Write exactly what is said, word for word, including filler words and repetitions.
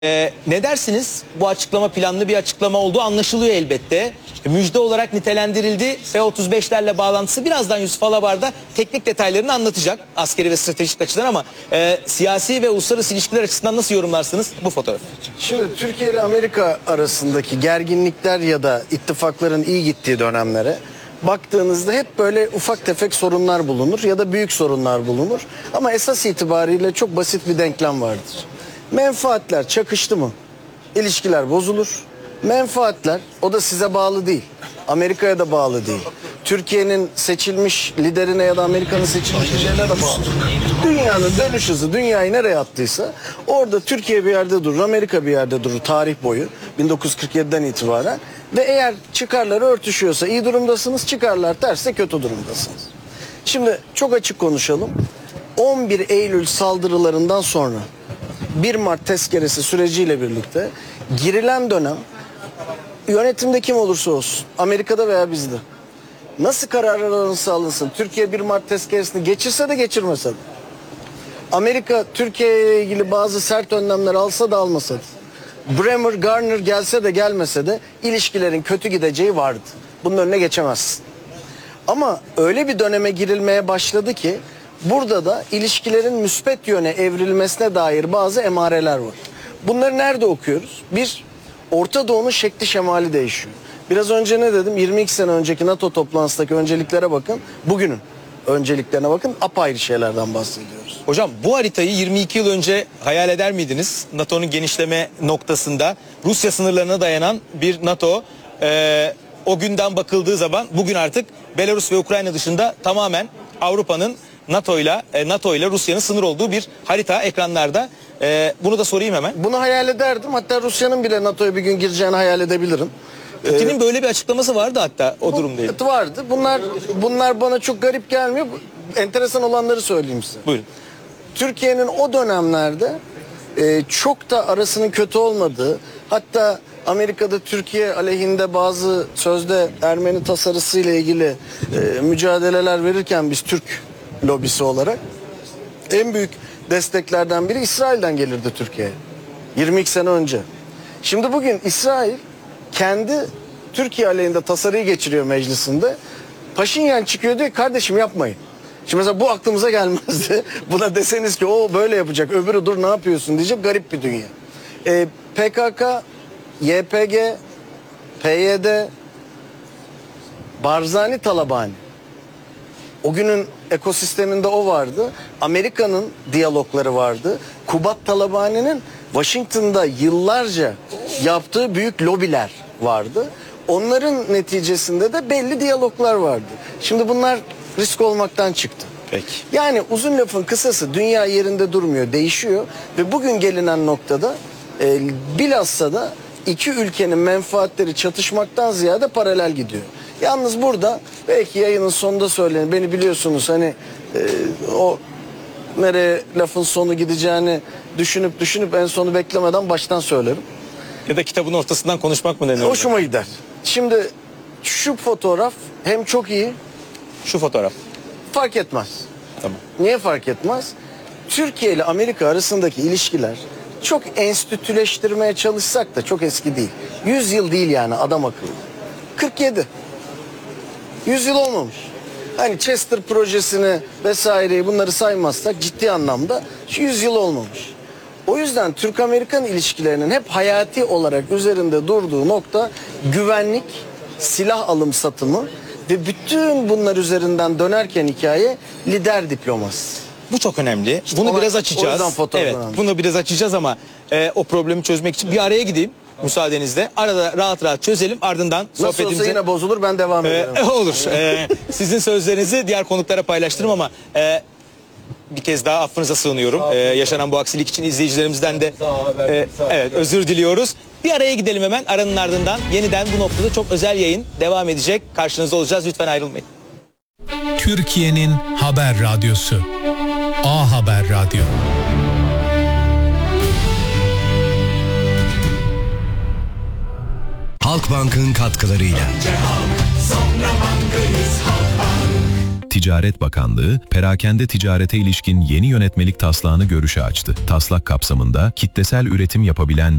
Ee, ne dersiniz? Bu açıklama planlı bir açıklama olduğu anlaşılıyor elbette. Müjde olarak nitelendirildi. F otuz beşlerle bağlantısı birazdan Yusuf Alabar'da teknik detaylarını anlatacak. Askeri ve stratejik açıdan ama e, siyasi ve uluslararası ilişkiler açısından nasıl yorumlarsınız bu fotoğrafı? Şimdi Türkiye ile Amerika arasındaki gerginlikler ya da ittifakların iyi gittiği dönemlere baktığınızda hep böyle ufak tefek sorunlar bulunur ya da büyük sorunlar bulunur. Ama esas itibariyle çok basit bir denklem vardır. Menfaatler çakıştı mı İlişkiler bozulur. Menfaatler, o da size bağlı değil. Amerika'ya da bağlı değil. Türkiye'nin seçilmiş liderine ya da Amerika'nın seçilmiş liderine de bağlı. Dünyanın dönüş hızı dünyayı nereye attıysa orada Türkiye bir yerde durur, Amerika bir yerde durur tarih boyu bin dokuz yüz kırk yediden itibaren. Ve eğer çıkarları örtüşüyorsa iyi durumdasınız, çıkarlar terse kötü durumdasınız. Şimdi çok açık konuşalım. on bir Eylül saldırılarından sonra bir Mart tezkeresi süreciyle birlikte girilen dönem yönetimde kim olursa olsun, Amerika'da veya bizde, nasıl kararlar alınsa alınsın, Türkiye bir Mart tezkeresini geçirse de geçirmese de, Amerika Türkiye ile ilgili bazı sert önlemler alsa da almasa da, Bremer, Garner gelse de gelmese de ilişkilerin kötü gideceği vardı. Bunun önüne geçemezsin. Ama öyle bir döneme girilmeye başladı ki burada da ilişkilerin müspet yöne evrilmesine dair bazı emareler var. Bunları nerede okuyoruz? Bir, Orta Doğu'nun şekli şemali değişiyor. Biraz önce ne dedim? yirmi iki sene önceki NATO toplantısındaki önceliklere bakın. Bugünün önceliklerine bakın. Apayrı şeylerden bahsediyoruz. Hocam bu haritayı yirmi iki yıl önce hayal eder miydiniz? NATO'nun genişleme noktasında Rusya sınırlarına dayanan bir NATO. Ee, o günden bakıldığı zaman bugün artık Belarus ve Ukrayna dışında tamamen Avrupa'nın NATO ile NATO ile Rusya'nın sınır olduğu bir harita ekranlarda. Ee, bunu da sorayım hemen. Bunu hayal ederdim. Hatta Rusya'nın bile NATO'ya bir gün gireceğini hayal edebilirim. Putin'in böyle bir açıklaması vardı hatta o durumdaydı. Vardı. Bunlar bunlar bana çok garip gelmiyor. Enteresan olanları söyleyeyim size. Buyurun. Türkiye'nin o dönemlerde e, çok da arasının kötü olmadığı, hatta Amerika'da Türkiye aleyhinde bazı sözde Ermeni tasarısı ile ilgili e, mücadeleler verirken biz Türk lobisi olarak en büyük desteklerden biri İsrail'den gelirdi Türkiye'ye. yirmi iki sene önce. Şimdi bugün İsrail kendi Türkiye aleyhinde tasarıyı geçiriyor meclisinde. Paşinyan çıkıyor diyor, kardeşim yapmayın. Şimdi mesela bu aklımıza gelmezdi. Buna deseniz ki o böyle yapacak, öbürü dur ne yapıyorsun diyecek, garip bir dünya. E, P K K, Y P G, P Y D, Barzani Talabani. O günün ekosisteminde o vardı. Amerika'nın diyalogları vardı. Kubat Talabani'nin Washington'da yıllarca yaptığı büyük lobiler vardı. Onların neticesinde de belli diyaloglar vardı. Şimdi bunlar risk olmaktan çıktı. Peki. Yani uzun lafın kısası dünya yerinde durmuyor, değişiyor ve bugün gelinen noktada e, bilhassa da iki ülkenin menfaatleri çatışmaktan ziyade paralel gidiyor. Yalnız burada belki yayının sonunda söyleyin, beni biliyorsunuz hani e, o nereye lafın sonu gideceğini düşünüp düşünüp en sonu beklemeden baştan söylerim. Ya da kitabın ortasından konuşmak mı denir? Hoşuma gider. Şimdi şu fotoğraf hem çok iyi, Şu fotoğraf. fark etmez. Tamam. Niye fark etmez? Türkiye ile Amerika arasındaki ilişkiler çok enstitüleştirmeye çalışsak da çok eski değil. yüz yıl değil yani adam akıllı. kırk yedi. yüz yıl olmamış. Hani Chester projesini vesaireyi bunları saymazsak ciddi anlamda şu yüz yıl olmamış. O yüzden Türk-Amerikan ilişkilerinin hep hayati olarak üzerinde durduğu nokta güvenlik, silah alım satımı ve bütün bunlar üzerinden dönerken hikaye lider diploması. Bu çok önemli. Bunu Ona- biraz o açacağız. yüzden fotoğraf Evet, önemli. bunu biraz açacağız ama e, o problemi çözmek için bir araya gideyim müsaadenizle. Arada rahat rahat çözelim, ardından Nasıl olsa sohbetimize... yine bozulur, ben devam Ee, ederim. olur. Ee, sizin sözlerinizi diğer konuklara paylaştırırım ama e, bir kez daha affınıza sığınıyorum. Ee, yaşanan bu aksilik için izleyicilerimizden de e, evet özür diliyoruz. Bir araya gidelim hemen. Aranın ardından yeniden bu noktada çok özel yayın devam edecek. Karşınızda olacağız. Lütfen ayrılmayın. Türkiye'nin haber radyosu A Haber Radyo. Halkbank'ın katkılarıyla. Ticaret Bakanlığı, perakende ticarete ilişkin yeni yönetmelik taslağını görüşe açtı. Taslak kapsamında kitlesel üretim yapabilen